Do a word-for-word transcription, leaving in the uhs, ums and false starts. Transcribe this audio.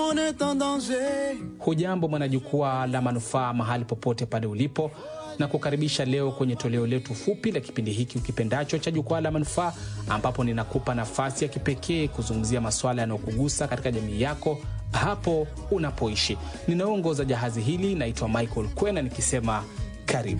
monde est en danger. Hujambo mwanajukwaa la manufaa mahali popote pale ulipo, na kukaribisha leo kwenye toleo letu fupi la kipindi hiki ukipendacho cha Jukwaa la Manufaa, ambapo ninakupa nafasi ya kipekee kuzungumzia masuala yanayokugusa katika jamii yako hapo unapoishi. Ninaongoza jahazi hili, naitwa Michael Kwena nikisema karibu.